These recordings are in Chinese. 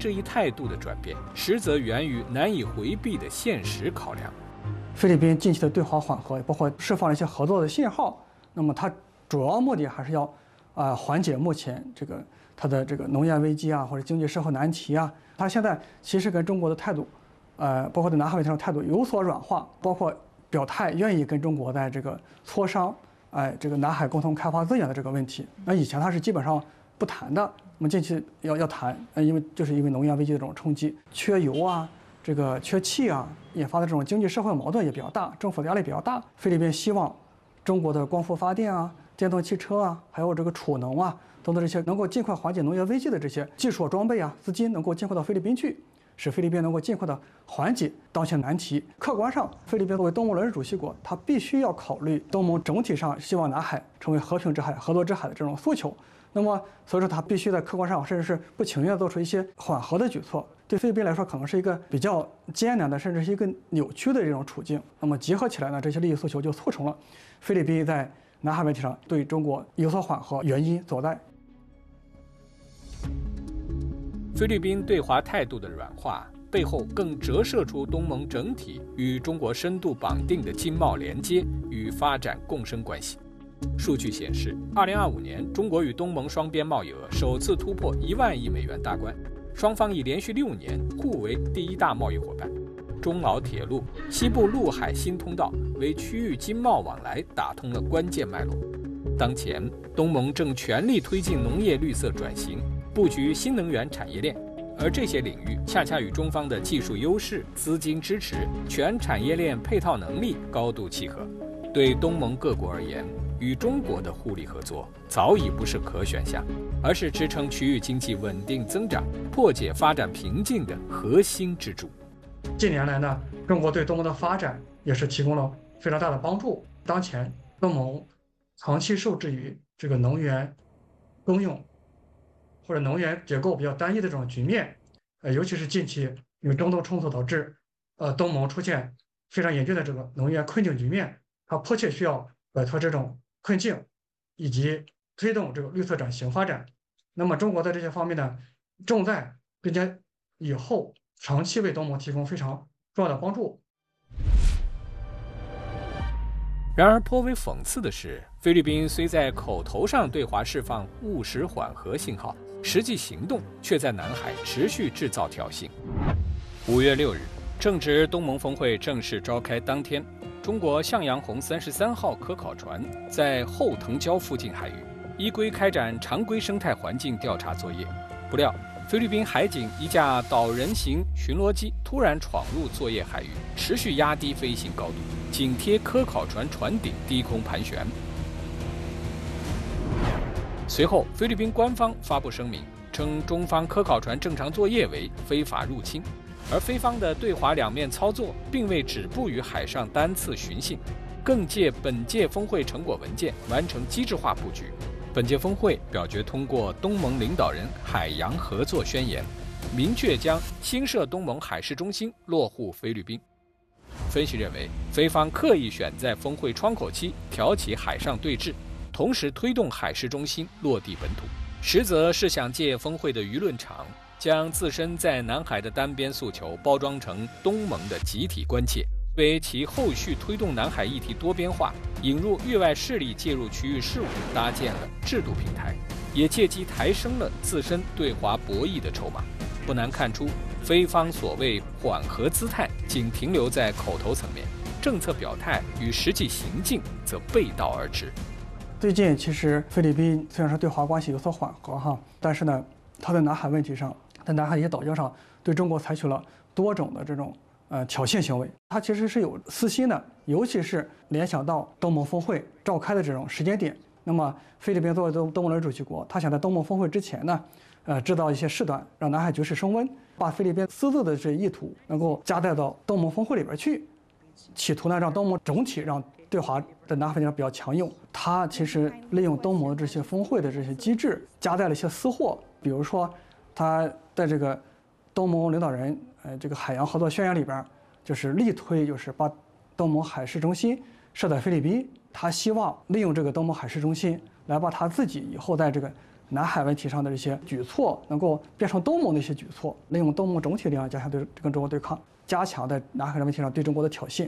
这一态度的转变，实则源于难以回避的现实考量。 菲律宾近期的对华缓和，包括释放了一些合作的信号，那么它主要目的还是要缓解目前它的农业危机啊，或者经济社会难题啊。它现在其实跟中国的态度，包括对南海问题上的态度有所软化，包括表态愿意跟中国在磋商，南海共同开发资源的这个问题。那以前它是基本上不谈的，我们近期要谈，因为农业危机的这种冲击，缺油啊，缺气啊，引发的这种经济社会矛盾也比较大，政府的压力比较大。菲律宾希望中国的光伏发电啊、电动汽车啊，还有储能啊等等这些能够尽快缓解农业危机的这些技术装备啊、资金能够尽快到菲律宾去，使菲律宾能够尽快的缓解当前难题。客观上，菲律宾作为东盟轮值主席国，它必须要考虑东盟整体上希望南海成为和平之海、合作之海的这种诉求。那么，所以说它必须在客观上，甚至是不情愿做出一些缓和的举措。对菲律宾来说，可能是一个比较艰难的，甚至是一个扭曲的这种处境。那么结合起来呢，这些利益诉求就促成了菲律宾在南海问题上对中国有所缓和，原因所在。 菲律宾对华态度的软化，背后更折射出东盟整体与中国深度绑定的经贸连接与发展共生关系。数据显示，2025年中国与东盟双边贸易额首次突破1万亿美元大关，双方已连续6年互为第一大贸易伙伴。中老铁路、西部陆海新通道为区域经贸往来打通了关键脉络。当前，东盟正全力推进农业绿色转型，布局新能源产业链，而这些领域恰恰与中方的技术优势、资金支持、全产业链配套能力高度契合。对东盟各国而言，与中国的互利合作早已不是可选项，而是支撑区域经济稳定增长、破解发展瓶颈的核心支柱。 近年来呢，中国对东盟的发展也是提供了非常大的帮助。当前东盟长期受制于能源供应或者能源结构比较单一的这种局面，尤其是近期因为中东冲突导致，东盟出现非常严峻的能源困境局面，它迫切需要摆脱这种困境，以及推动绿色转型发展。那么中国在这些方面呢，重在并且以后长期为东盟提供非常重要的帮助。 然而颇为讽刺的是，菲律宾虽在口头上对华释放务实缓和信号，实际行动却在南海持续制造挑衅。5月6日，正值东盟峰会正式召开当天，中国向阳红33号科考船在后藤礁附近海域依规开展常规生态环境调查作业。不料，菲律宾海警一架导人型巡逻机突然闯入作业海域，持续压低飞行高度，紧贴科考船船顶低空盘旋。随后，菲律宾官方发布声明，称中方科考船正常作业为非法入侵，而菲方的对华两面操作并未止步于海上单次巡幸，更借本届峰会成果文件完成机制化布局。本届峰会表决通过东盟领导人海洋合作宣言，明确将新设东盟海事中心落户菲律宾。分析认为，菲方刻意选在峰会窗口期挑起海上对峙，同时推动海事中心落地本土，实则是想借峰会的舆论场，将自身在南海的单边诉求包装成东盟的集体关切，为其后续推动南海议题多边化、引入域外势力介入区域事务搭建了制度平台，也借机抬升了自身对华博弈的筹码。不难看出，菲方所谓缓和姿态仅停留在口头层面，政策表态与实际行径则背道而驰。 最近其实菲律宾虽然说对华关系有所缓和但是呢，它在南海问题上，在南海一些岛礁上，对中国采取了多种的这种挑衅行为。它其实是有私心的，尤其是联想到东盟峰会召开的这种时间点。那么菲律宾作为东盟轮主席国，他想在东盟峰会之前呢，制造一些事端，让南海局势升温，把菲律宾私自的这意图能够加带到东盟峰会里边去，企图呢让东盟整体让对华的南海问题上比较强硬。他其实利用东盟的这些峰会的这些机制，夹带了一些私货，比如说他在这个东盟领导人这个海洋合作宣言里边，就是力推就是把东盟海事中心设在菲律宾，他希望利用这个东盟海事中心来把他自己以后在这个南海问题上的这些举措能够变成东盟的一些举措，利用东盟整体力量加强跟中国对抗，加强在南海问题上对中国的挑衅。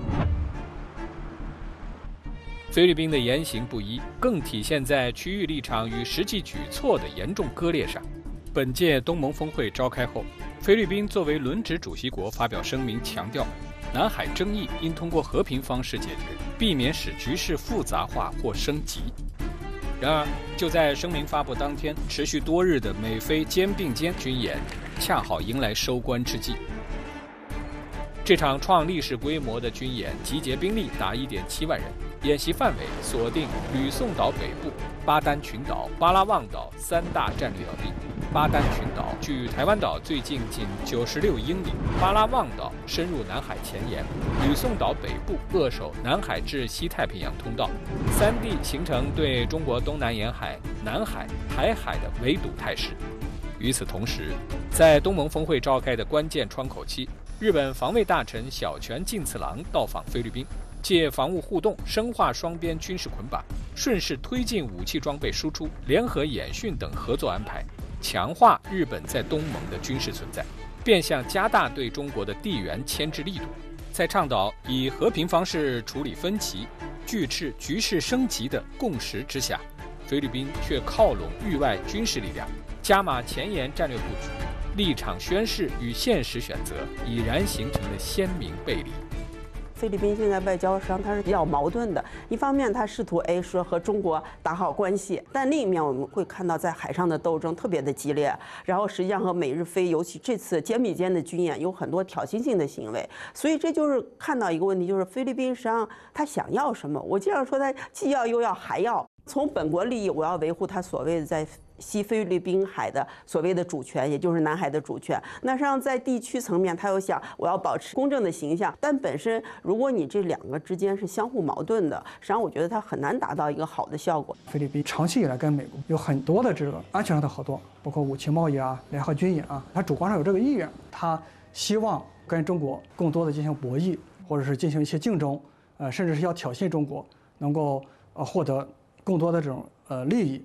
菲律宾的言行不一，更体现在区域立场与实际举措的严重割裂上。本届东盟峰会召开后，菲律宾作为轮值主席国发表声明，强调南海争议应通过和平方式解决，避免使局势复杂化或升级。然而，就在声明发布当天，持续多日的美菲肩并肩军演恰好迎来收官之际。这场创历史规模的军演集结兵力达1.7万人，演习范围锁定吕宋岛北部、巴丹群岛、巴拉望岛3大战略要地。巴丹群岛距台湾岛最近仅96英里，巴拉望岛深入南海前沿，吕宋岛北部扼守南海至西太平洋通道，3地形成对中国东南沿海、南海、台海的围堵态势。与此同时，在东盟峰会召开的关键窗口期，日本防卫大臣小泉进次郎到访菲律宾，借防务互动深化双边军事捆绑，顺势推进武器装备输出、联合演训等合作安排，强化日本在东盟的军事存在，变相加大对中国的地缘牵制力度。在倡导以和平方式处理分歧、拒斥局势升级的共识之下，菲律宾却靠拢域外军事力量，加码前沿战略布局，立场宣示与现实选择已然形成了鲜明背离。 菲律宾现在外交上它是比较矛盾的，一方面它试图说和中国打好关系，但另一面我们会看到在海上的斗争特别的激烈，然后实际上和美日菲尤其这次肩并肩的军演有很多挑衅性的行为，所以这就是看到一个问题，就是菲律宾实际上他想要什么？我经常说他既要又要还要。从本国利益，我要维护他所谓的在西菲律宾海的所谓的主权，也就是南海的主权。那实际上在地区层面，他又想我要保持公正的形象，但本身如果你这两个之间是相互矛盾的，实际上我觉得它很难达到一个好的效果。 菲律宾长期以来跟美国有很多的这个安全上的合作，包括武器贸易啊、联合军演啊，他主观上有这个意愿，他希望跟中国更多的进行博弈，或者是进行一些竞争，甚至是要挑衅中国，能够获得更多的这种利益。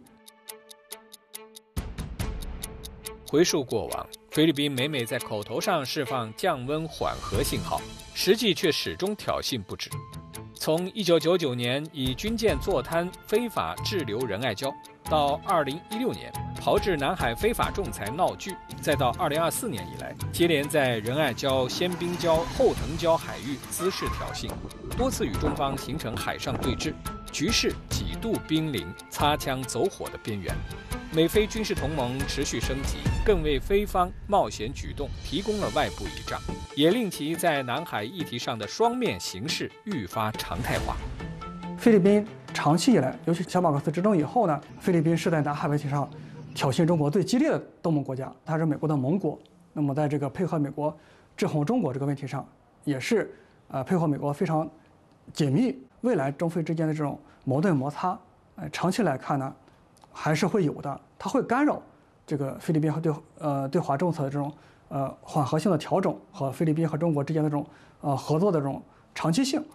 回溯过往，菲律宾每每在口头上释放降温缓和信号，实际却始终挑衅不止。从1999年以军舰坐滩非法滞留仁爱礁，到2016年炮制南海非法仲裁闹剧，再到2024年以来，接连在仁爱礁、仙宾礁、后藤礁海域滋事挑衅，多次与中方形成海上对峙，局势几度濒临擦枪走火的边缘。美菲军事同盟持续升级，更为菲方冒险举动提供了外部倚仗，也令其在南海议题上的双面形势愈发常态化。 菲律宾长期以来，尤其小马克思执政以后呢，菲律宾是在南海问题上挑衅中国最激烈的东盟国家，它是美国的盟国。那么在这个配合美国制衡中国这个问题上，也是配合美国非常紧密。未来中菲之间的这种矛盾摩擦，长期来看呢，还是会有的，它会干扰这个菲律宾和对华政策的这种缓和性的调整和菲律宾和中国之间的这种合作的这种长期性。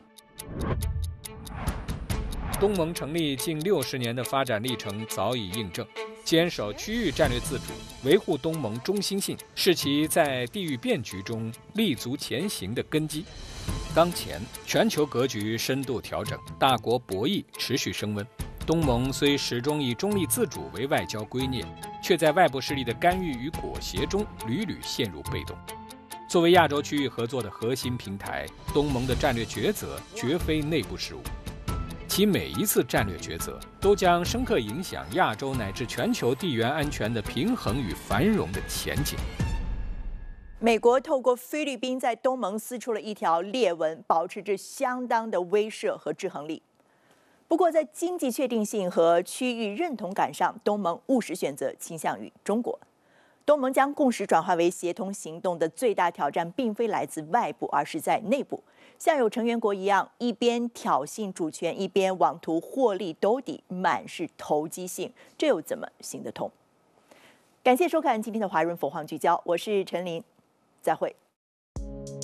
东盟成立近60年的发展历程早已印证，坚守区域战略自主，维护东盟中心性，是其在地域变局中立足前行的根基。当前全球格局深度调整，大国博弈持续升温。东盟虽始终以中立自主为外交圭臬，却在外部势力的干预与裹挟中屡屡陷入被动。作为亚洲区域合作的核心平台，东盟的战略抉择绝非内部事务，其每一次战略抉择都将深刻影响亚洲乃至全球地缘安全的平衡与繁荣的前景。 美国透过菲律宾在东盟撕出了一条裂纹，保持着相当的威慑和制衡力。不过，在经济确定性和区域认同感上，东盟务实选择倾向于中国。东盟将共识转化为协同行动的最大挑战，并非来自外部，而是在内部。像有成员国一样，一边挑衅主权，一边妄图获利兜底，满是投机性，这又怎么行得通？感谢收看今天的华润凤凰聚焦，我是陈琳，再会。